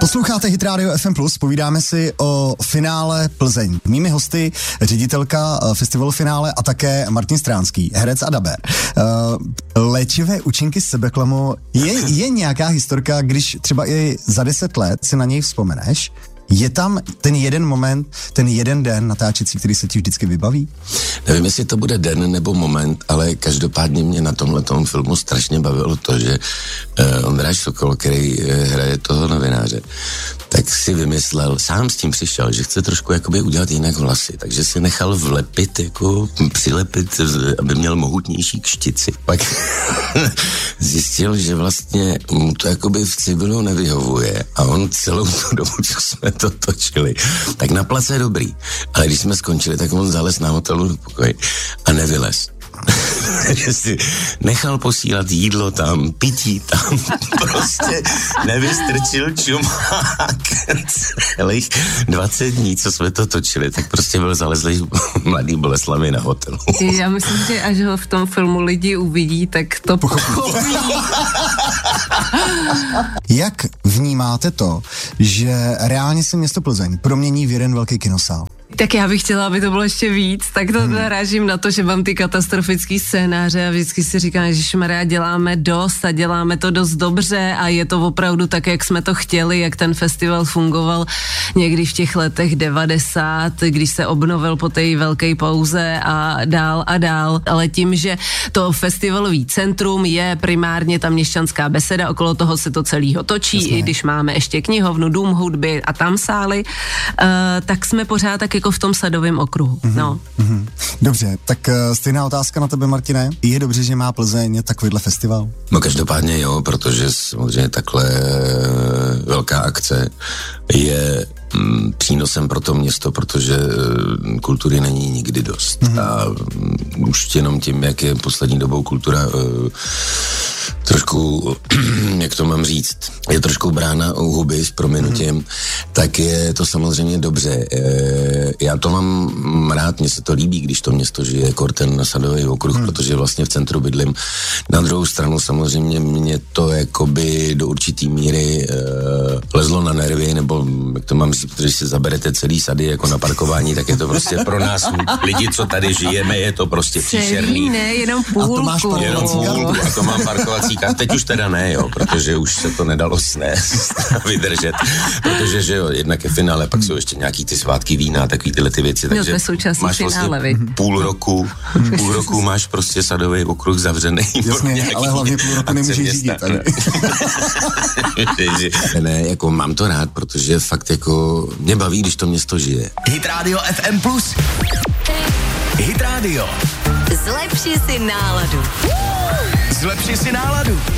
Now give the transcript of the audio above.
Posloucháte Hit Radio FM+, povídáme si o finále Plzeň. Mými hosty ředitelka festivalu finále a také Martin Stránský, herec a dabér. Léčivé účinky sebeklamu, je nějaká historka, když třeba i za 10 let si na něj vzpomeneš, je tam ten jeden moment, ten jeden den natáčecí, který se ti vždycky vybaví? Nevím, jestli to bude den nebo moment, ale každopádně mě na tomhletom filmu strašně bavilo to, že Ondráš Sokol, který hraje toho novináře, tak si vymyslel, sám s tím přišel, že chce trošku jakoby udělat jinak hlasy, takže si nechal vlepit, jako přilepit, aby měl mohutnější kštici. Pak zjistil, že vlastně mu to jakoby v civilu nevyhovuje a on celou tu dobu, co jsme to točili, tak na place je dobrý, ale když jsme skončili, tak on zalez na hotelu do pokoje a nevylez. Že si nechal posílat jídlo tam, pití tam, prostě nevystrčil čumák celých 20 dní, co jsme to točili, tak prostě byl zalezlý mladý Boleslavi na hotelu. Já myslím, že až ho v tom filmu lidi uvidí, tak to pochopí. Jak vnímáte to, že reálně se město Plzeň promění v jeden velký kinosál? Tak já bych chtěla, aby to bylo ještě víc, tak to narážím na to, že mám ty katastrofický scénáře a vždycky si říkám, ježišmarja, děláme dost a děláme to dost dobře a je to opravdu tak, jak jsme to chtěli, jak ten festival fungoval někdy v těch letech 90, když se obnovil po té velké pauze a dál, ale tím, že to festivalový centrum je primárně ta Měšťanská beseda, okolo toho se to celýho točí, jasně. I když máme ještě knihovnu, dům hudby a tam sály, tak jsme pořád tak jako v tom Sadovém okruhu. No. Dobře, tak stejná otázka na tebe, Martine. Je dobře, že má Plzeň takovýhle festival? No každopádně jo, protože samozřejmě takhle velká akce je přínosem pro to město, protože kultury není nikdy dost. A už jenom tím, jak je poslední dobou kultura trošku, jak to mám říct, je trošku brána u huby s prominutím, tak je to samozřejmě dobře. Já to mám rád, mně se to líbí, když to město žije, jako ten Sadový okruh, protože vlastně v centru bydlím. Na druhou stranu samozřejmě mě to jakoby do určitý míry lezlo na nervy, nebo jak to mám říct, protože si zaberete celý sady jako na parkování, tak je to prostě pro nás lidi, co tady žijeme, je to prostě příšerný. Ne, jenom půlku. A to máš půlku a to mám parkovací kartu. Teď už teda ne, jo, protože už se to nedalo snést vydržet, protože, že jo, jednak je finále, pak jsou ještě nějaký ty svátky vína, takový tyhle ty věci, takže to je součástí máš finále, vlastně půl roku máš prostě Sadový okruh zavřený. Jasně, ale hlavně půl roku nemůžeš řídit. Ne, jako mám to rád, protože fakt jako mě baví, když to město žije. Hit Radio FM+. Hit Radio. Zlepši si náladu. Zlepši si náladu.